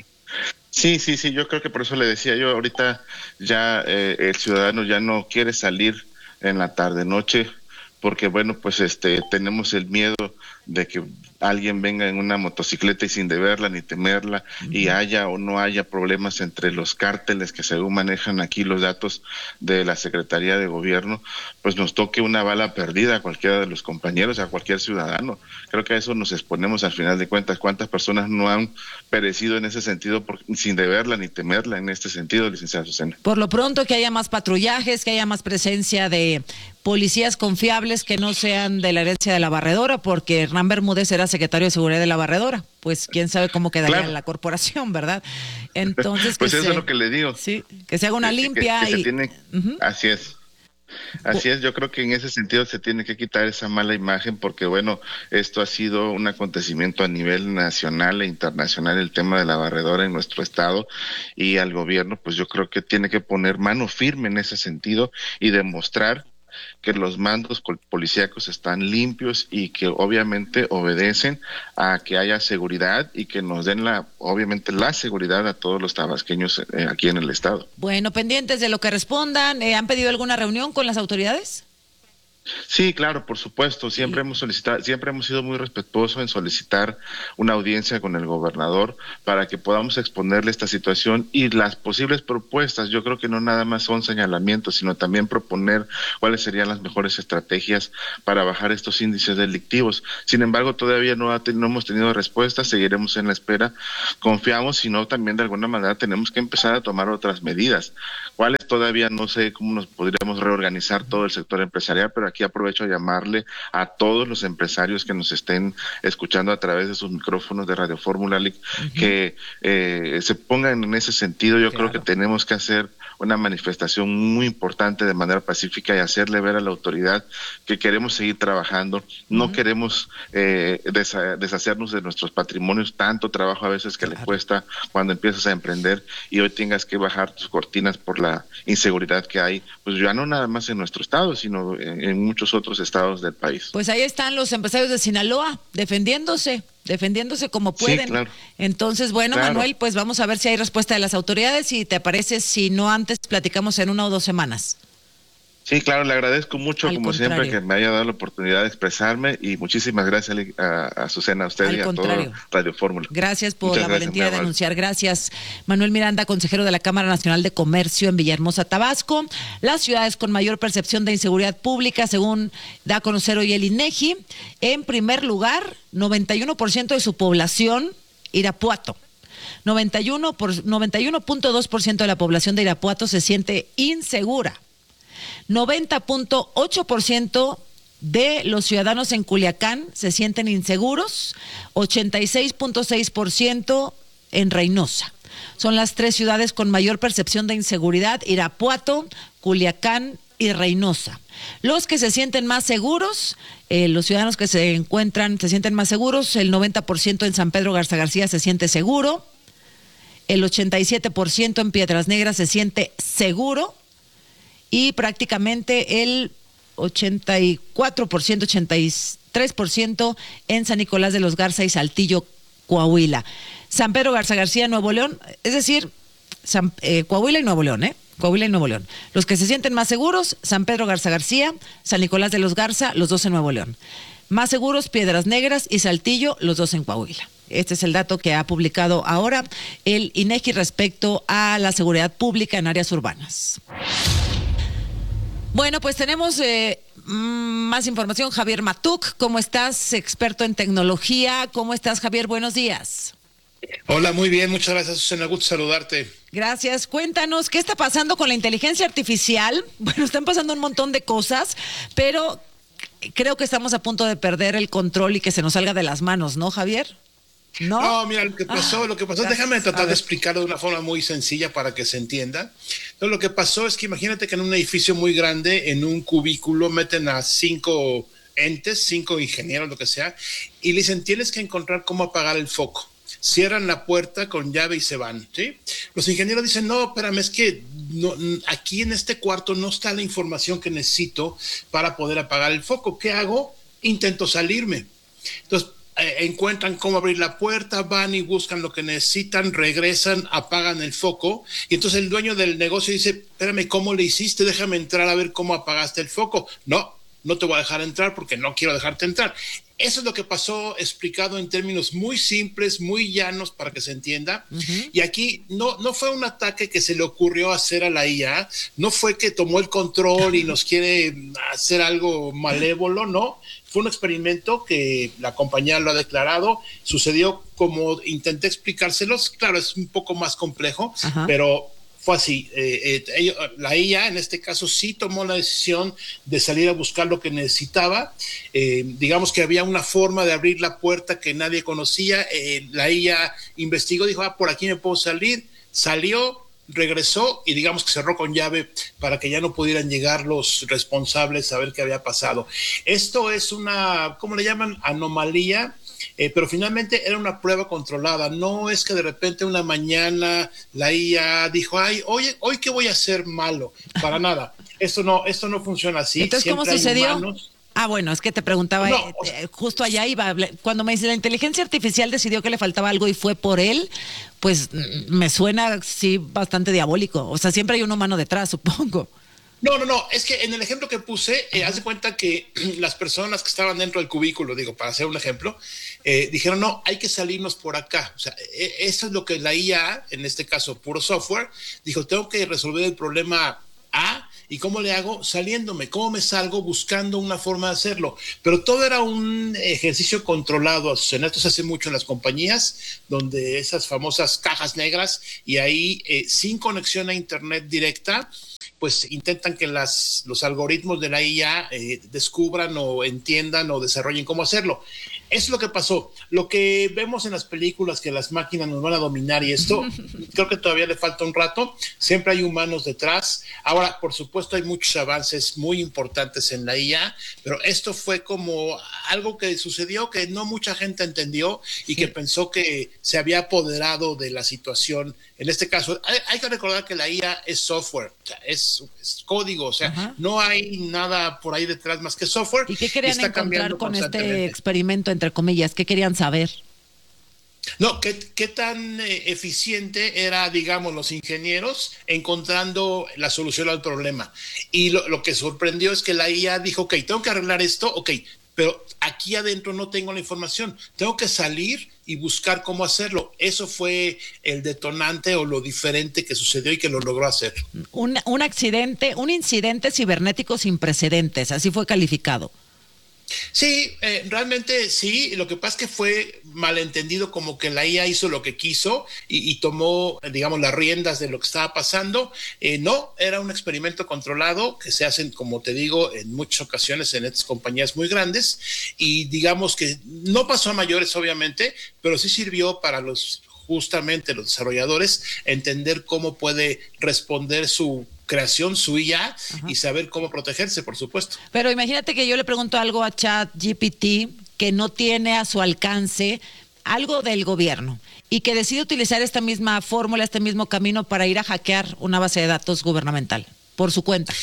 Sí, sí, sí, yo creo que por eso le decía yo, ahorita ya eh, el ciudadano ya no quiere salir en la tarde-noche, porque bueno, pues este tenemos el miedo de que alguien venga en una motocicleta y sin deberla ni temerla, uh-huh. y haya o no haya problemas entre los cárteles que según manejan aquí los datos de la Secretaría de Gobierno, pues nos toque una bala perdida a cualquiera de los compañeros, a cualquier ciudadano. Creo que a eso nos exponemos al final de cuentas. ¿Cuántas personas no han perecido en ese sentido por, sin deberla ni temerla en este sentido, licenciada Susana? Por lo pronto que haya más patrullajes, que haya más presencia de policías confiables que no sean de la herencia de la barredora, porque Hernán Bermúdez era secretario de Seguridad de la barredora, pues quién sabe cómo quedaría claro. la corporación, ¿verdad? Entonces, pues que eso se, es lo que le digo. Sí, que se haga una que, limpia que, que y... se tiene, uh-huh. Así es. Así es, yo creo que en ese sentido se tiene que quitar esa mala imagen, porque bueno, esto ha sido un acontecimiento a nivel nacional e internacional, el tema de la barredora en nuestro estado, y al gobierno pues yo creo que tiene que poner mano firme en ese sentido y demostrar que los mandos policíacos están limpios y que obviamente obedecen a que haya seguridad y que nos den la, obviamente la seguridad a todos los tabasqueños eh, aquí en el estado. Bueno, pendientes de lo que respondan, eh, ¿han pedido alguna reunión con las autoridades? Sí, claro, por supuesto. Siempre sí. hemos solicitado, siempre hemos sido muy respetuosos en solicitar una audiencia con el gobernador para que podamos exponerle esta situación y las posibles propuestas. Yo creo que no nada más son señalamientos, sino también proponer cuáles serían las mejores estrategias para bajar estos índices delictivos. Sin embargo, todavía no, ha, no hemos tenido respuestas, seguiremos en la espera. Confiamos, si no, también de alguna manera tenemos que empezar a tomar otras medidas. ¿Cuáles? Todavía no sé cómo nos podríamos reorganizar todo el sector empresarial, pero aquí aprovecho a llamarle a todos los empresarios que nos estén escuchando a través de sus micrófonos de Radio Fórmula, uh-huh. que eh, se pongan en ese sentido. Yo claro. creo que tenemos que hacer una manifestación muy importante de manera pacífica y hacerle ver a la autoridad que queremos seguir trabajando, no uh-huh. queremos eh, desa- deshacernos de nuestros patrimonios, tanto trabajo a veces que claro. le cuesta cuando empiezas a emprender y hoy tengas que bajar tus cortinas por la inseguridad que hay, pues ya no nada más en nuestro estado, sino en, en muchos otros estados del país. Pues ahí están los empresarios de Sinaloa defendiéndose, defendiéndose como pueden. Sí, claro. Entonces, bueno, claro. Manuel, pues vamos a ver si hay respuesta de las autoridades y te parece si no antes platicamos en una o dos semanas. Sí, claro, le agradezco mucho, Al como contrario. siempre, que me haya dado la oportunidad de expresarme y muchísimas gracias a, a Azucena, a usted Al y a contrario. todo Radio Fórmula. Gracias por Muchas la gracias, valentía de denunciar. Gracias, Manuel Miranda, consejero de la Cámara Nacional de Comercio en Villahermosa, Tabasco. Las ciudades con mayor percepción de inseguridad pública, según da a conocer hoy el INEGI, en primer lugar, noventa y uno por ciento de su población, Irapuato. noventa y uno punto dos por ciento de la población de Irapuato se siente insegura. noventa punto ocho por ciento de los ciudadanos en Culiacán se sienten inseguros, ochenta y seis punto seis por ciento en Reynosa. Son las tres ciudades con mayor percepción de inseguridad: Irapuato, Culiacán y Reynosa. Los que se sienten más seguros, eh, los ciudadanos que se encuentran, se sienten más seguros, el noventa por ciento en San Pedro Garza García se siente seguro, el ochenta y siete por ciento en Piedras Negras se siente seguro, y prácticamente el ochenta y cuatro por ciento, ochenta y tres por ciento en San Nicolás de los Garza y Saltillo, Coahuila. San Pedro Garza García, Nuevo León, es decir, San, eh, Coahuila y Nuevo León, ¿eh? Coahuila y Nuevo León. Los que se sienten más seguros, San Pedro Garza García, San Nicolás de los Garza, los dos en Nuevo León. Más seguros, Piedras Negras y Saltillo, los dos en Coahuila. Este es el dato que ha publicado ahora el INEGI respecto a la seguridad pública en áreas urbanas. Bueno, pues tenemos eh, más información. Javier Matuk, ¿cómo estás? Experto en tecnología. ¿Cómo estás, Javier? Buenos días. Hola, muy bien. Muchas gracias, Susana. Gusto saludarte. Gracias. Cuéntanos, ¿qué está pasando con la inteligencia artificial? Bueno, están pasando un montón de cosas, pero creo que estamos a punto de perder el control y que se nos salga de las manos, ¿no, Javier? No, no mira, lo que pasó, ah, lo que pasó, gracias. Déjame tratar de explicarlo de una forma muy sencilla para que se entienda. Entonces, lo que pasó es que imagínate que en un edificio muy grande, en un cubículo, meten a cinco entes, cinco ingenieros, lo que sea, y le dicen, tienes que encontrar cómo apagar el foco. Cierran la puerta con llave y se van, ¿sí? Los ingenieros dicen, no, espérame, es que no, aquí en este cuarto no está la información que necesito para poder apagar el foco. ¿Qué hago? Intento salirme. Entonces, Eh, encuentran cómo abrir la puerta, van y buscan lo que necesitan, regresan, apagan el foco, y entonces el dueño del negocio dice, espérame, ¿cómo le hiciste? Déjame entrar a ver cómo apagaste el foco. No, no te voy a dejar entrar porque no quiero dejarte entrar. Eso es lo que pasó, explicado en términos muy simples, muy llanos para que se entienda. Uh-huh. Y aquí no, no fue un ataque que se le ocurrió hacer a la I A, no fue que tomó el control y nos quiere hacer algo malévolo, no. Fue un experimento que la compañía lo ha declarado, sucedió como intenté explicárselos, claro, es un poco más complejo, uh-huh. pero fue así. Eh, eh, la I A en este caso sí tomó la decisión de salir a buscar lo que necesitaba. Eh, digamos que había una forma de abrir la puerta que nadie conocía. Eh, la I A investigó, dijo, ah, por aquí me puedo salir. Salió, regresó y digamos que cerró con llave para que ya no pudieran llegar los responsables a ver qué había pasado. Esto es una, ¿cómo le llaman? Anomalía. Eh, pero finalmente era una prueba controlada, no es que de repente una mañana la I A dijo, ay, oye, hoy qué voy a hacer malo, para nada, esto no, esto no funciona así. Entonces, ¿cómo sucedió? Humanos. Ah, bueno, es que te preguntaba, no, eh, eh, justo allá iba, cuando me dice la inteligencia artificial decidió que le faltaba algo y fue por él, pues me suena sí bastante diabólico, o sea, siempre hay un humano detrás, supongo. No, no, no, es que en el ejemplo que puse, eh, haz de cuenta que las personas que estaban dentro del cubículo, digo, para hacer un ejemplo, eh, dijeron, no, hay que salirnos por acá. O sea, eh, eso es lo que la I A, en este caso puro software, dijo, tengo que resolver el problema A, ¿y cómo le hago? Saliéndome, ¿cómo me salgo? Buscando una forma de hacerlo. Pero todo era un ejercicio controlado. En esto se hace mucho en las compañías, donde esas famosas cajas negras, y ahí eh, sin conexión a internet directa, pues intentan que las, los algoritmos de la I A eh, descubran o entiendan o desarrollen cómo hacerlo. Es lo que pasó. Lo que vemos en las películas, que las máquinas nos van a dominar y esto, creo que todavía le falta un rato. Siempre hay humanos detrás. Ahora, por supuesto, hay muchos avances muy importantes en la I A, pero esto fue como algo que sucedió que no mucha gente entendió y que pensó que se había apoderado de la situación. En este caso, hay, hay que recordar que la I A es software, o sea, es, es código, o sea, Ajá. no hay nada por ahí detrás más que software. ¿Y qué querían encontrar con este experimento, entre comillas? ¿Qué querían saber? No, ¿qué, qué tan eh, eficiente era, digamos, los ingenieros encontrando la solución al problema? Y lo, lo que sorprendió es que la I A dijo, ok, tengo que arreglar esto, ok, pero aquí adentro no tengo la información, tengo que salir y buscar cómo hacerlo. Eso fue el detonante o lo diferente que sucedió y que lo logró hacer. Un, un accidente, un incidente cibernético sin precedentes, así fue calificado. Sí, eh, realmente sí. Lo que pasa es que fue malentendido, como que la I A hizo lo que quiso y, y tomó, digamos, las riendas de lo que estaba pasando. Eh, no, era un experimento controlado que se hacen, como te digo, en muchas ocasiones en estas compañías muy grandes y digamos que no pasó a mayores, obviamente, pero sí sirvió para los justamente los desarrolladores entender cómo puede responder su creación, su I A, Ajá. y saber cómo protegerse, por supuesto. Pero imagínate que yo le pregunto algo a ChatGPT que no tiene a su alcance algo del gobierno y que decide utilizar esta misma fórmula, este mismo camino para ir a hackear una base de datos gubernamental por su cuenta.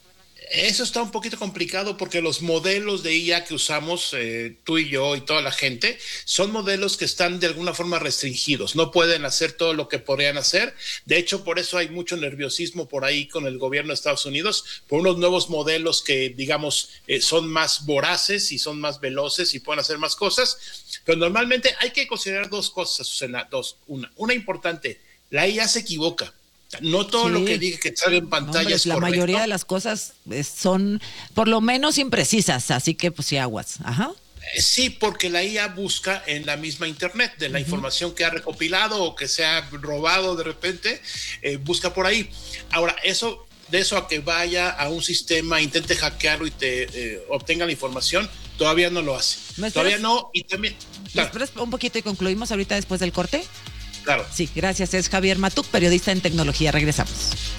Eso está un poquito complicado porque los modelos de I A que usamos, eh, tú y yo y toda la gente, son modelos que están de alguna forma restringidos. No pueden hacer todo lo que podrían hacer. De hecho, por eso hay mucho nerviosismo por ahí con el gobierno de Estados Unidos, por unos nuevos modelos que, digamos, eh, son más voraces y son más veloces y pueden hacer más cosas. Pero normalmente hay que considerar dos cosas, Susana, dos. Una, una importante, la I A se equivoca. No todo sí. lo que diga que sale en pantalla no, es la correcto. Mayoría de las cosas son por lo menos imprecisas, así que pues sí, aguas. Ajá. Sí, porque la I A busca en la misma internet, de la uh-huh. información que ha recopilado o que se ha robado de repente, eh, busca por ahí. Ahora, eso, de eso a que vaya a un sistema, intente hackearlo y te eh, obtenga la información, todavía no lo hace. Todavía no, y también... Claro. ¿Me esperas un poquito y concluimos ahorita después del corte? Claro. Sí, gracias. Es Javier Matuk, periodista en tecnología. Regresamos.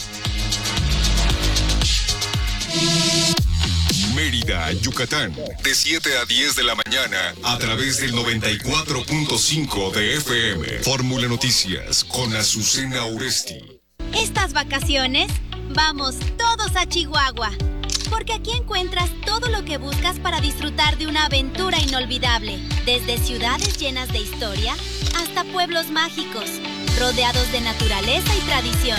Mérida, Yucatán, de siete a diez de la mañana, a través del noventa y cuatro punto cinco de F M. Fórmula Noticias, con Azucena Uresti. Estas vacaciones, vamos todos a Chihuahua, porque aquí encuentras todo lo que buscas para disfrutar de una aventura inolvidable, desde ciudades llenas de historia hasta pueblos mágicos, rodeados de naturaleza y tradición.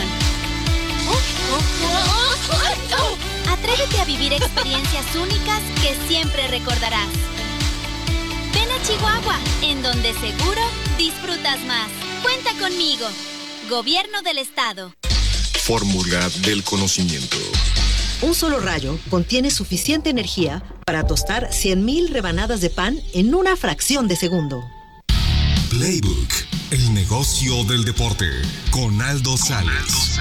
Atrévete a vivir experiencias únicas que siempre recordarás. Ven a Chihuahua, en donde seguro disfrutas más. Cuenta conmigo. Gobierno del Estado. Fórmula del conocimiento. Un solo rayo contiene suficiente energía para tostar cien mil rebanadas de pan en una fracción de segundo. Playbook, el negocio del deporte, con Aldo Sales.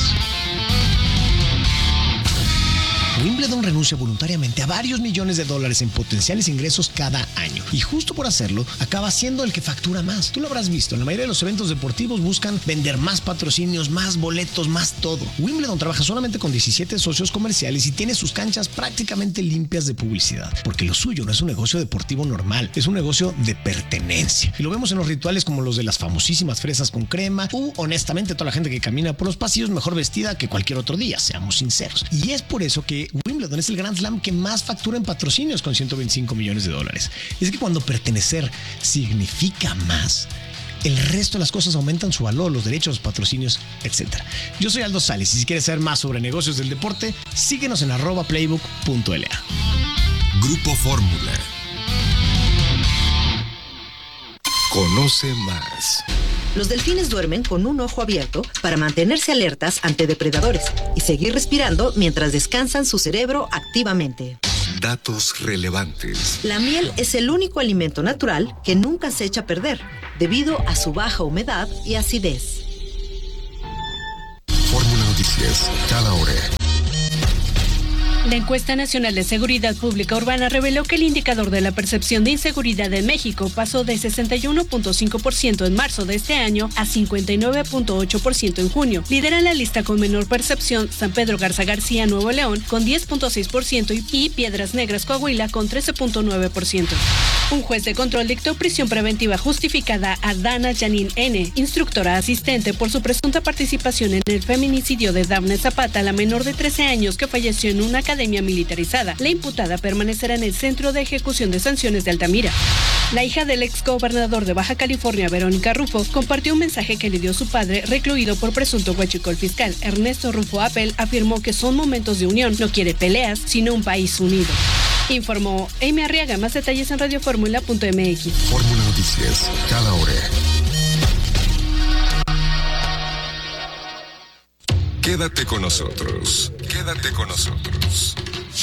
Wimbledon renuncia voluntariamente a varios millones de dólares en potenciales ingresos cada año. Y justo por hacerlo, acaba siendo el que factura más. Tú lo habrás visto, en la mayoría de los eventos deportivos buscan vender más patrocinios, más boletos, más todo. Wimbledon trabaja solamente con diecisiete socios comerciales y tiene sus canchas prácticamente limpias de publicidad. Porque lo suyo no es un negocio deportivo normal, es un negocio de pertenencia. Y lo vemos en los rituales como los de las famosísimas fresas con crema, u honestamente toda la gente que camina por los pasillos mejor vestida que cualquier otro día, seamos sinceros. Y es por eso que Wimbledon es el Grand Slam que más factura en patrocinios con ciento veinticinco millones de dólares. Es que cuando pertenecer significa más, el resto de las cosas aumentan su valor, los derechos, los patrocinios, etcétera. Yo soy Aldo Sales y si quieres saber más sobre negocios del deporte, síguenos en arroba playbook punto l a. Grupo Fórmula. Conoce más. Los delfines duermen con un ojo abierto para mantenerse alertas ante depredadores y seguir respirando mientras descansan su cerebro activamente. Datos relevantes. La miel es el único alimento natural que nunca se echa a perder, debido a su baja humedad y acidez. Fórmula Noticias, cada hora. La encuesta nacional de seguridad pública urbana reveló que el indicador de la percepción de inseguridad en México pasó de sesenta y uno punto cinco por ciento en marzo de este año a cincuenta y nueve punto ocho por ciento en junio. Lideran la lista con menor percepción San Pedro Garza García, Nuevo León, con diez punto seis por ciento y Piedras Negras, Coahuila, con trece punto nueve por ciento. Un juez de control dictó prisión preventiva justificada a Dana Janine N., instructora asistente, por su presunta participación en el feminicidio de Dafne Zapata, la menor de trece años que falleció en una academia militarizada. La imputada permanecerá en el Centro de Ejecución de Sanciones de Altamira. La hija del exgobernador de Baja California, Verónica Rufo, compartió un mensaje que le dio su padre, recluido por presunto huachicol fiscal. Ernesto Rufo Appel afirmó que son momentos de unión, no quiere peleas, sino un país unido. Informó Amy Arriaga. Más detalles en radioformula punto m x. Fórmula Noticias, cada hora. Quédate con nosotros. Quédate con nosotros.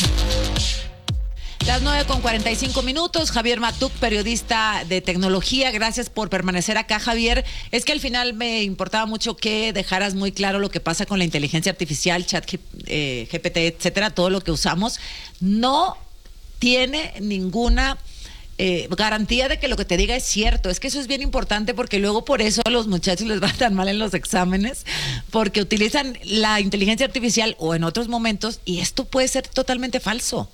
Las nueve con cuarenta y cinco minutos. Javier Matuk, periodista de tecnología. Gracias por permanecer acá, Javier. Es que al final me importaba mucho que dejaras muy claro lo que pasa con la inteligencia artificial, chat eh, G P T, etcétera, todo lo que usamos. No tiene ninguna eh, garantía de que lo que te diga es cierto. Es que eso es bien importante, porque luego por eso a los muchachos les va tan mal en los exámenes, porque utilizan la inteligencia artificial o en otros momentos, y esto puede ser totalmente falso.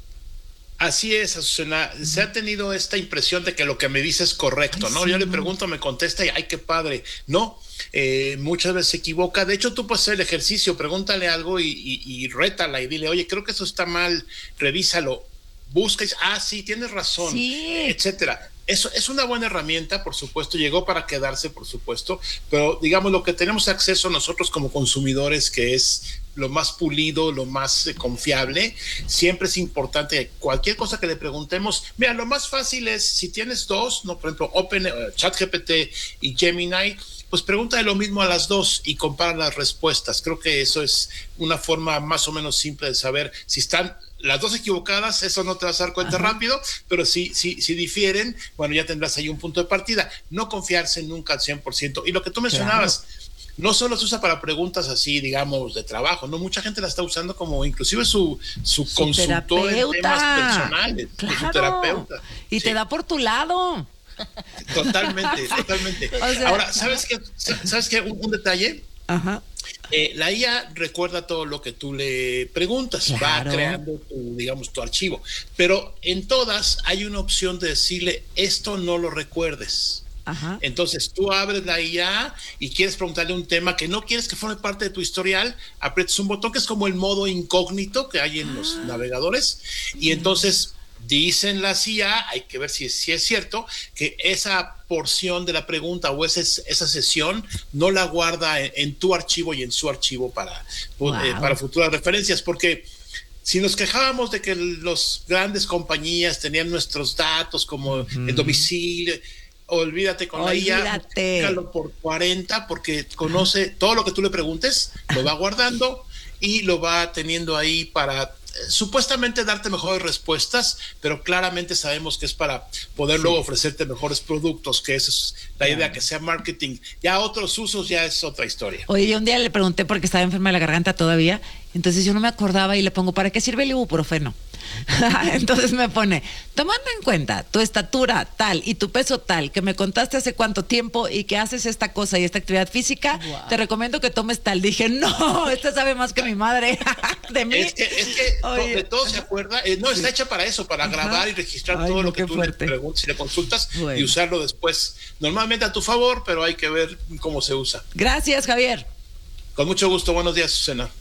Así es, Azucena. Se ha tenido esta impresión de que lo que me dice es correcto, ay, ¿no? Sí, Yo le pregunto, me contesta y ¡ay, qué padre! No, eh, muchas veces se equivoca. De hecho, tú puedes hacer el ejercicio, pregúntale algo y, y, y rétala y dile, oye, creo que eso está mal, revísalo. Busca y dice, ah, sí, tienes razón, sí, etcétera. Eso es una buena herramienta, por supuesto, llegó para quedarse, por supuesto, pero digamos lo que tenemos acceso nosotros como consumidores, que es lo más pulido, lo más eh, confiable, siempre es importante, cualquier cosa que le preguntemos, mira, lo más fácil es, si tienes dos, no, por ejemplo, Open, uh, ChatGPT y Gemini, pues pregúntale lo mismo a las dos y compara las respuestas. Creo que eso es una forma más o menos simple de saber si están las dos equivocadas. Eso no te vas a dar cuenta, ajá, rápido, pero si, si, si difieren, bueno, ya tendrás ahí un punto de partida. No confiarse nunca al cien por ciento. Y lo que tú mencionabas, claro, no solo se usa para preguntas así, digamos, de trabajo, no, mucha gente la está usando como inclusive su, su, su consultor en temas personales, claro, su terapeuta. Y sí, te da por tu lado. Totalmente, totalmente. O sea, ahora, ¿sabes qué? ¿Sabes qué? Un, un detalle. Ajá. Eh, la I A recuerda todo lo que tú le preguntas, claro, va creando tu, digamos, tu archivo, pero en todas hay una opción de decirle esto no lo recuerdes. Ajá. Entonces tú abres la I A y quieres preguntarle un tema que no quieres que forme parte de tu historial, aprietas un botón que es como el modo incógnito que hay en ah. los navegadores, y entonces dicen las I A, hay que ver si, si es cierto, que esa porción de la pregunta o ese, esa sesión no la guarda en, en tu archivo y en su archivo para, wow. eh, para futuras referencias, porque si nos quejábamos de que las grandes compañías tenían nuestros datos como uh-huh. el domicilio, olvídate con olvídate. La I A, búscalo por cuarenta, porque conoce todo lo que tú le preguntes, lo va guardando y lo va teniendo ahí para supuestamente darte mejores respuestas, pero claramente sabemos que es para poder sí. luego ofrecerte mejores productos, que esa es la claro. idea, que sea marketing. Ya otros usos ya es otra historia. Oye, yo un día le pregunté, porque estaba enferma de la garganta todavía, entonces yo no me acordaba y le pongo, ¿para qué sirve el ibuprofeno? Entonces me pone, tomando en cuenta tu estatura tal y tu peso tal, que me contaste hace cuánto tiempo y que haces esta cosa y esta actividad física, wow. te recomiendo que tomes tal. Dije, no, esta sabe más que mi madre de mí. Es que, es que Oye. de todo se acuerda, eh, no, está sí. hecha para eso, para Ajá. grabar y registrar Ay, todo no, lo que tú fuerte. le preguntas y le consultas bueno. y usarlo después, normalmente a tu favor, pero hay que ver cómo se usa. Gracias, Javier. Con mucho gusto, buenos días, Susana.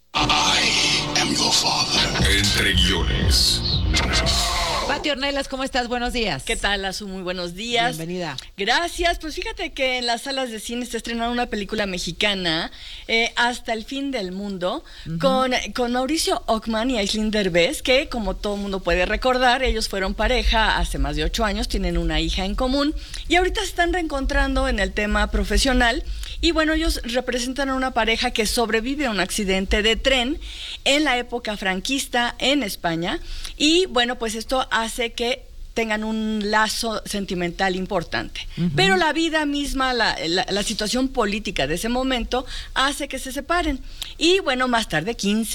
I am your father. Entre guiones. Pati Ornelas, ¿cómo estás? Buenos días. ¿Qué tal, Azu? Muy buenos días. Bienvenida. Gracias. Pues fíjate que en las salas de cine está estrenando una película mexicana, eh, Hasta el fin del mundo, uh-huh. con, con Mauricio Ockman y Aislinn Derbez, que como todo el mundo puede recordar, ellos fueron pareja hace más de ocho años, tienen una hija en común y ahorita se están reencontrando en el tema profesional. Y bueno, ellos representan a una pareja que sobrevive a un accidente de tren en la época franquista en España. Y bueno, pues esto hace que tengan un lazo sentimental importante. Uh-huh. Pero la vida misma, la, la, la situación política de ese momento hace que se separen. Y bueno, más tarde, quince